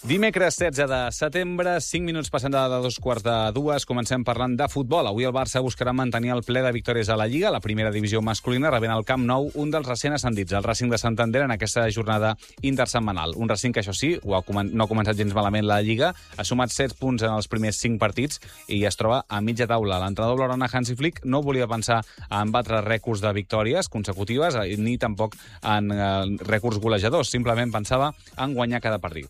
Dimecres 16 de setembre, 5 minuts passant de 2:15. Comencem parlant de futbol. Avui el Barça buscarà mantenir el ple de victòries a la Lliga, la primera divisió masculina, rebent al Camp Nou un dels recent ascendits, el Racing de Santander, en aquesta jornada intersetmanal. Un Racing que, això sí, no ha començat gens malament la Lliga, ha sumat 7 punts en els primers 5 partits i es troba a mitja taula. L'entrenador blaugrana Hansi Flick no volia pensar en batre rècords de victòries consecutives ni tampoc en rècords golejadors, simplement pensava en guanyar cada partit.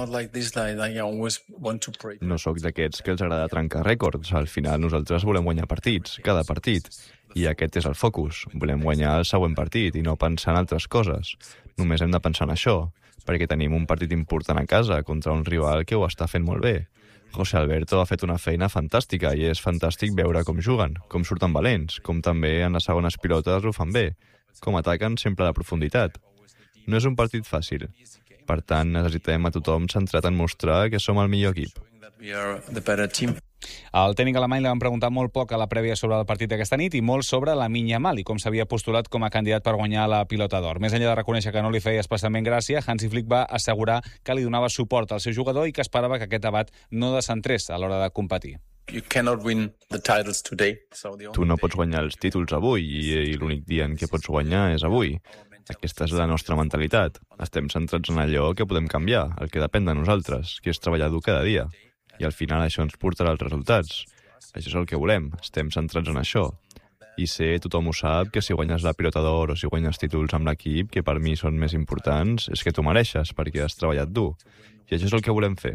No sóc d'aquests que els agrada trencar rècords. Al final nosaltres volem guanyar partits, cada partit. I aquest és el focus. Volem guanyar el següent partit i no pensar en altres coses. Només hem de pensar en això, perquè tenim un partit important a casa contra un rival que ho està fent molt bé. José Alberto ha fet una feina fantàstica i és fantàstic veure com juguen, com surten valents, com també en les segones pilotes ho fan bé, com ataquen sempre a la profunditat. No és un partit fàcil. Per tant, necessitem a tothom centrat en mostrar que som el millor equip. Al tècnic alemany li van preguntar molt poc a la prèvia sobre el partit d'aquesta nit i molt sobre Lamine Yamal i com s'havia postulat com a candidat per guanyar la pilota d'or. Més enllà de reconèixer que no li feia especialment gràcia, Hansi Flick va assegurar que li donava suport al seu jugador i que esperava que aquest debat no descentrés a l'hora de competir. Tu no pots guanyar els títols avui i l'únic dia en què pots guanyar és avui. Aquesta és la nostra mentalitat. Estem centrats en allò que podem canviar, el que depèn de nosaltres, que és treballar dur cada dia. I al final això ens portarà els resultats. Això és el que volem, estem centrats en això. I tothom ho sap, que si guanyes la pilota d'or o si guanyes títols amb l'equip, que per mi són més importants, és que t'ho mereixes, perquè has treballat dur. I això és el que volem fer.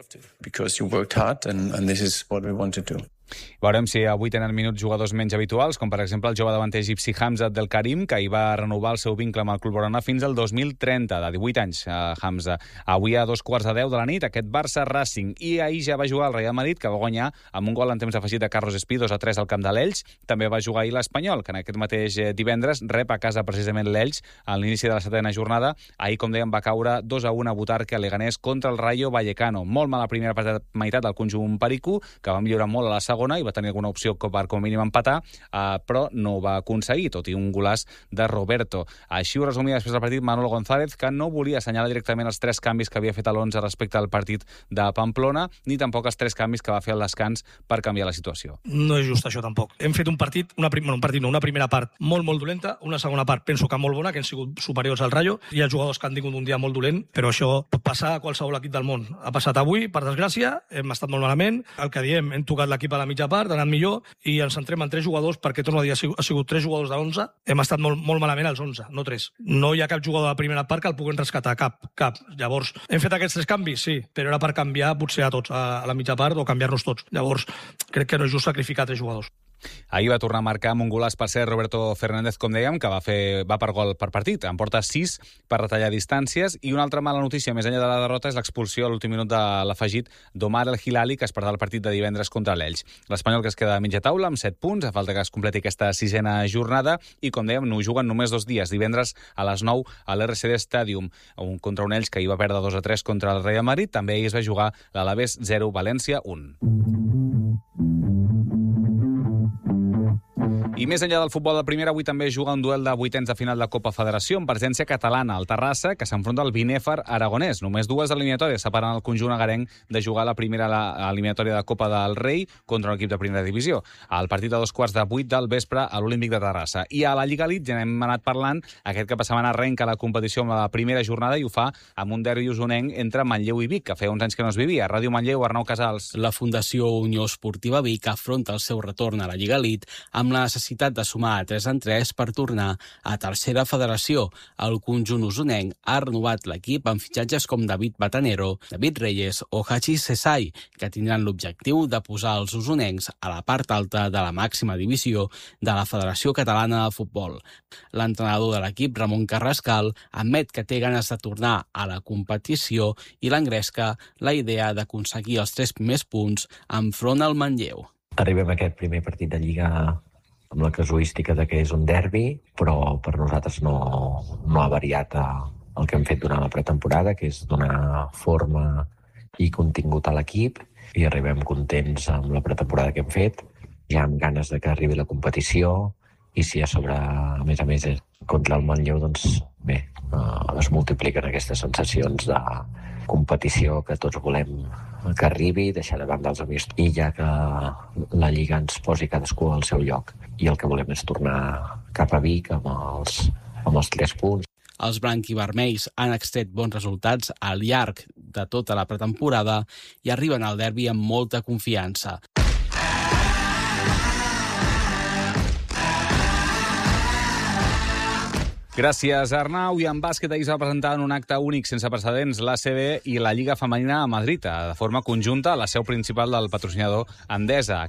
Veurem si avui tenen minuts jugadors menys habituals, com per exemple el jove davanter egipci Hamza Abdel Karim, que hi va renovar el seu vincle amb el club blaugrana fins al 2030, de 18 anys, Hamza. Avui a 2:15 de la nit, aquest Barça Racing. I ahir ja va jugar el Real Madrid, que va guanyar amb un gol en temps afegit de Carlos Espí, 2-3 al camp de l'Elx. També va jugar ahir l'Espanyol, que en aquest mateix divendres rep a casa precisament l'Elx a l'inici de la 7ª jornada. Ahir, com dèiem, va caure 2-1 a Butarque a Leganés contra el Rayo Vallecano. Molt mala primera meitat del conjunt perico, que va millorar molt a la segona i va tenir alguna opció per com a mínim empatar, però no ho va aconseguir, tot i un golaç de Roberto. Així ho resumia després del partit Manolo González, que no volia assenyalar directament els 3 canvis que havia fet a l'11 respecte al partit de Pamplona, ni tampoc els 3 canvis que va fer al descans per canviar la situació. No és just això, tampoc. Hem fet una primera part molt dolenta, una segona part penso que molt bona, que han sigut superiors al Rayo. Hi ha jugadors que han tingut un dia molt dolent, però això pot passar a qualsevol equip del món. Ha passat avui, per desgràcia, hem estat molt malament. El que diem, hem tocat l'equip a la mitja part, ha anat millor, i ens centrem en 3 jugadors, perquè torno a dir, ha sigut 3 jugadors de l'11, hem estat molt malament als 11, no 3. No hi ha cap jugador de la primera part que el puguin rescatar, cap. Llavors, hem fet aquests 3 canvis, sí, però era per canviar potser a tots, a la mitja part, o canviar-nos tots. Llavors, crec que no és just sacrificar 3 jugadors. Ahir va tornar a marcar amb un golaç, per ser Roberto Fernández, com dèiem, que va per gol per partit. En porta 6 per retallar distàncies. I una altra mala notícia, més enllà de la derrota, és l'expulsió a l'últim minut de l'afegit d'Omar El Hilali, que es perdrà el partit de divendres contra l'Elx. L'Espanyol, que es queda a mitja taula amb 7 punts, a falta que es completi aquesta 6ª jornada, i com dèiem, no juguen només 2 dies. Divendres a les 9 a l'RCD Stadium, contra un Elx que hi va perdre 2-3 contra el Real Madrid. També ahir es va jugar l'Alavés 0, València 1. I més enllà del futbol de primera, avui també juga un duel de vuitens de final de Copa Federació amb presència catalana, el Terrassa, que s'enfronta al Binèfar aragonès. Només 2 eliminatòries separen el conjunt agarenc de jugar la primera eliminatòria de Copa del Rei contra un equip de primera divisió. El partit a 2:15 del vespre a l'Olímpic de Terrassa. I a la Lliga Elite ja n'hem anat parlant. Aquest cap de setmana arrenca la competició amb la primera jornada i ho fa amb un derbi usonenc entre Manlleu i Vic, que feia uns anys que no es vivia. Ràdio Manlleu, Arnau Casals. La Fundació Unió Esportiva Vic afronta el seu retorn a la Lliga Elite amb la necessitat de sumar a 3-3 per tornar a tercera federació. El conjunt usonenc ha renovat l'equip amb fitxatges com David Batanero, David Reyes o Hachi Sesai, que tindran l'objectiu de posar els usonencs a la part alta de la màxima divisió de la Federació Catalana de Futbol. L'entrenador de l'equip, Ramon Carrascal, admet que té ganes de tornar a la competició i l'engresca la idea d'aconseguir els 3 primers punts enfront al Manlleu. Arribem a aquest primer partit de Lliga amb la casuística de que és un derbi, però per nosaltres no ha variat el que hem fet durant la pretemporada, que és donar forma i contingut a l'equip, i arribem contents amb la pretemporada que hem fet, ja amb ganes de que arribi la competició, i si a sobre, a més, contra el Manlleu, doncs bé, es multipliquen aquestes sensacions competició que tots volem que arribi, deixar de banda els amistosos i ja que la Lliga ens posi cadascú al seu lloc. I el que volem és tornar cap a Vic amb els 3 punts. Els blanc-i-vermells han extret bons resultats al llarg de tota la pretemporada i arriben al derbi amb molta confiança. Gràcies, Arnau. I en bàsquet ahir s'ha presentat en un acte únic sense precedents l'ACB i la Lliga Femenina a Madrid, de forma conjunta a la seu principal del patrocinador Endesa.